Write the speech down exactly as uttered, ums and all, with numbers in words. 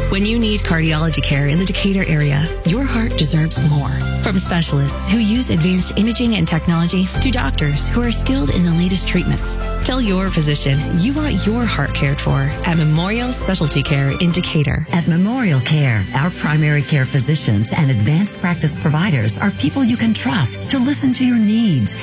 When you need cardiology care in the Decatur area, your heart deserves more. From specialists who use advanced imaging and technology to doctors who are skilled in the latest treatments. Tell your physician you want your heart cared for at Memorial Specialty Care in Decatur. At Memorial Care, our primary care physicians and advanced practice providers are people you can trust to listen to your needs